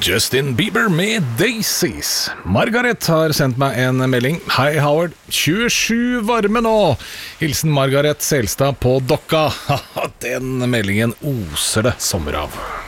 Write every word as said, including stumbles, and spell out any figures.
Justin Bieber med Daisies. Margaret har sendt meg en melding. Hei Howard, tjuesju varme nå. Hilsen Margaret Selstad på Dokka. Den meldingen oser det sommer av.